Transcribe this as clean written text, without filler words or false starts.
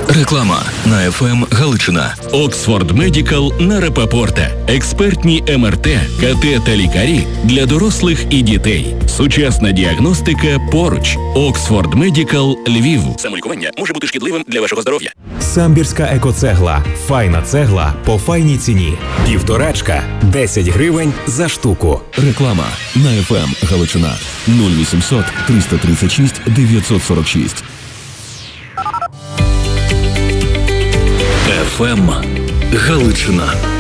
Реклама на ФМ Галичина. Оксфорд Медикал на Рапопорта. Експертні МРТ, КТ та лікарі для дорослих і дітей. Сучасна діагностика поруч. Оксфорд Медикал Львів. Самолікування може бути шкідливим для вашого здоров'я. Самбірська екоцегла. Файна цегла по файній ціні. 1,5 – 10 гривень за штуку. Реклама на ФМ Галичина. 0800 336 946. ФМ Галичина.